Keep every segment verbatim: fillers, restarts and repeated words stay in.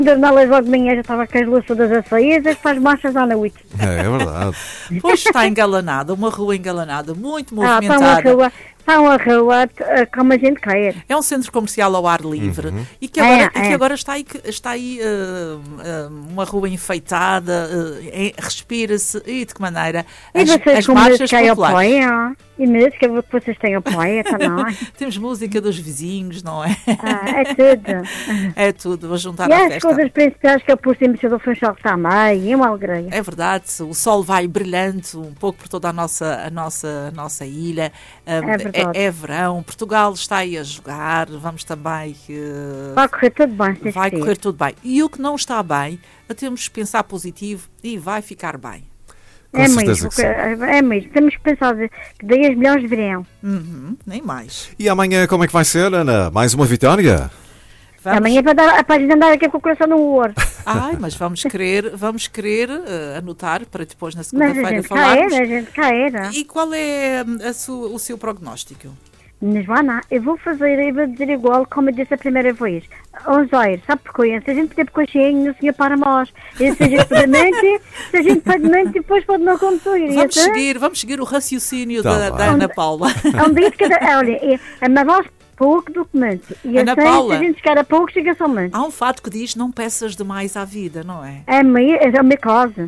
Dorná-las logo de manhã, já estava com as luzes todas acesas, faz marchas à noite. É, é verdade. Pois está engalanada, uma rua engalanada, muito Ah, está uma movimentada. rua, está uma rua uh, como a gente quer. É um centro comercial ao ar livre Uhum. e que agora, É, e que é. agora está aí, está aí uh, uh, uma rua enfeitada, uh, é- respira-se, e de que maneira? E As, vocês as com marchas música aí populares. apoiam? E música que vocês têm apoio também? Temos música dos vizinhos, não é? Ah, é tudo. É tudo, vou juntar E à as festa. coisas principais que eu pus em cima do Funchal também, é uma alegria. É verdade, o sol vai brilhante um pouco por toda a nossa, a nossa, a nossa ilha. Um, É verdade. é, é verão, Portugal está aí a jogar, vamos também. Uh, Vai correr tudo bem, se vai Deus correr tudo bem. E o que não está bem, temos que pensar positivo e vai ficar bem. Com É certeza mesmo, que sim. é mesmo. Temos que pensar que daí as melhores virão. Uhum, nem mais. E amanhã como é que vai ser, Ana? Mais uma vitória? Vamos... Amanhã é para, dar, para a gente andar aqui com o coração no ouro. Ai, mas vamos querer, vamos querer uh, anotar para depois na Mas a segunda-feira gente falarmos. caera, a gente caera. E qual é hum, a su- o seu prognóstico? Mas Joana, eu vou fazer, eu vou dizer igual como eu disse a primeira vez. Ó Zóio, sabe porquê? Se a gente tem coxinha, o senhor para nós. E se a gente pode mente, se a gente pode mente, depois pode não acontecer. Vamos Isso é- seguir, vamos seguir o raciocínio Tá da, bem. da Ana Paula. É um dia de cada. Olha, é, é mas nós pouco documento. E Ana assim, Paula. se a gente chegar a pouco, chega somente. Há um fato que diz: não peças demais à vida, não é? É a minha, é a minha casa.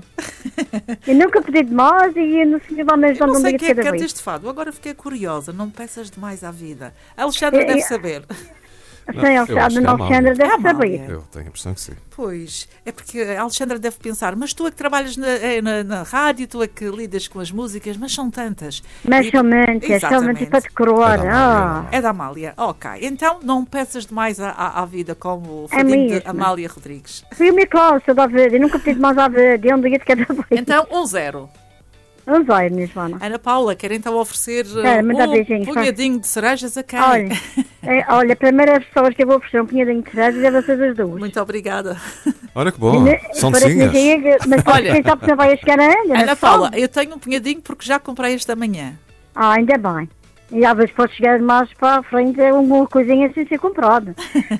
Eu nunca pedi demais e eu não sei lá mais Eu não um sei dia de quem é que cada canta vez. este fado, agora fiquei curiosa. Não peças demais à vida. A Alexandra É, deve é- saber. Sim, eu acho que é a Alexandra, Amália. Alexandra deve É a Amália. saber. Eu tenho a impressão que sim. Pois, é porque a Alexandra deve pensar: mas tu é que trabalhas na, é, na, na rádio, tu é que lidas com as músicas, mas são tantas. Mas E- somente, é Exatamente. somente para decorar. É da Ah. Amália. É da Amália. Ok, então não peças demais à, à, à vida, como o É fadinho de mesmo. Amália Rodrigues. Fui a minha casa da verde, eu nunca pedi demais à verde, é um dia de cada vez. Então, um zero. Não vai, minha Joana. Ana Paula, quer então oferecer uh, Quero, mas dá um beijinhos, punhadinho de cerejas a quem? Olha, é, olha, a primeira pessoa que eu vou oferecer um punhadinho de cerejas é vocês as duas. Muito obrigada. Olha que bom, Ne- são para que docinhas. chegue, mas Olha. quem sabe se não vai a chegar ainda, Ana não Paula, sabe? eu tenho um punhadinho porque já comprei esta manhã. Ah, ainda bem. E às vezes pode chegar mais para a frente é uma coisinha sem ser comprada.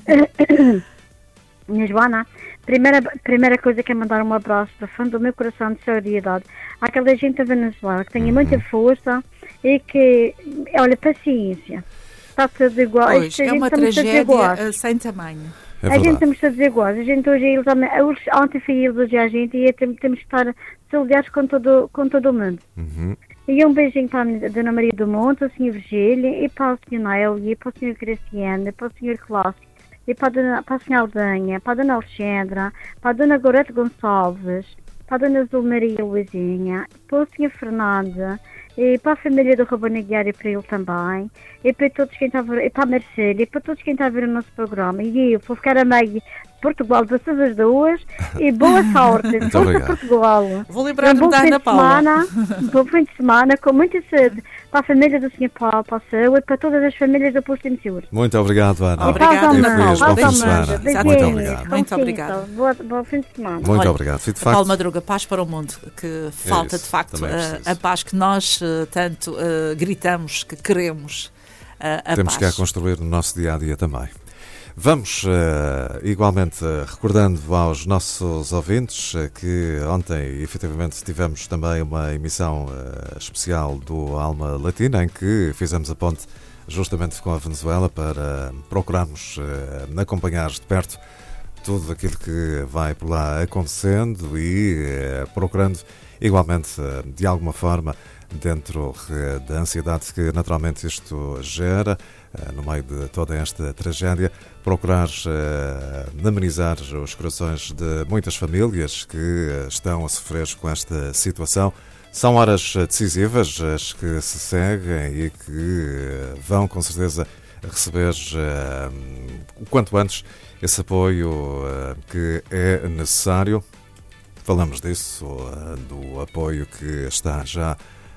Minha Joana, primeira, primeira coisa que é mandar um abraço do fundo do meu coração de solidariedade àquela gente da Venezuela que tenha muita força e que, olha, paciência. Está tudo igual. Pois, Isto, a é gente uma estamos todos tragédia iguais. uh, sem tamanho. É A gente verdade. estamos todos iguais. A gente hoje, eles, eles, ontem foi eles, hoje é a gente e tem- temos que estar solidários com todo, com todo o mundo. Uhum. E um beijinho para a Dona Maria do Monte, ao senhor Virgílio, e para o senhor Nélio, e para o senhor Graciano, e para o senhor Clássico, e para a, dona, para a senhora Aldanha, para a Dona Alexandra, para a Dona Gorete Gonçalves, para a Dona Zulmaria Luizinha, para o senhor Fernando, e para a família do Ruben Aguiar e para ele também, e para todos quem está a ver, e para a Marcela, e para todos quem está a ver o nosso programa. E eu vou ficar a meio de Portugal, de vocês as duas, e boa sorte. Força obrigado. Portugal. Vou Um lembrar-me bom da fim Ana de Paula. semana, um bom fim de semana, com muita saúde para a família do senhor Paulo, para a saúde, para todas as famílias do Posto de Seguro. Muito obrigado, Ana. Obrigada, E Ana para Paula. os Bom fim de amantes, semana. beijinhos, Muito obrigado. com Muito licença. obrigada. Boa- Bom fim de semana. Muito Olha, obrigado. De Paulo facto, Madruga, paz para o mundo, que falta isso, de facto também é a, preciso. a paz que nós uh, tanto uh, gritamos que queremos. Uh, a temos que a paz. construir no nosso dia-a-dia também. Vamos, eh, igualmente, eh, recordando aos nossos ouvintes eh, que ontem, efetivamente, tivemos também uma emissão eh, especial do Alma Latina, em que fizemos a ponte justamente com a Venezuela para procurarmos eh, acompanhar de perto tudo aquilo que vai por lá acontecendo e eh, procurando, igualmente, eh, de alguma forma, dentro eh, da ansiedade que naturalmente isto gera, eh, no meio de toda esta tragédia, procurar eh, amenizar os corações de muitas famílias que eh, estão a sofrer com esta situação. São horas eh, decisivas as que se seguem e que eh, vão com certeza receber eh, o quanto antes esse apoio eh, que é necessário. Falamos disso, eh, do apoio que está já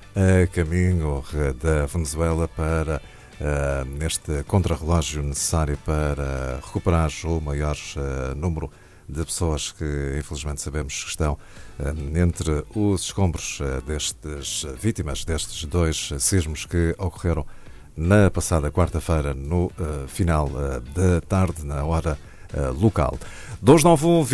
a caminho eh, da Venezuela para uh, neste contrarrelógio necessário para recuperar o maior uh, número de pessoas que infelizmente sabemos que estão uh, entre os escombros uh, destes vítimas destes dois sismos que ocorreram na passada quarta-feira no uh, final uh, da tarde, na hora uh, local. dois nove um